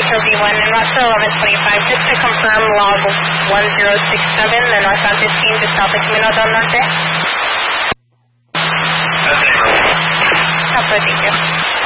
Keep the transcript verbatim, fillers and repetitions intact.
Metro V one, and route to eleven twenty-five. Just to confirm, log one zero six seven, the northbound fifteen to South de Camino del Norte. Okay. Copy, thank you.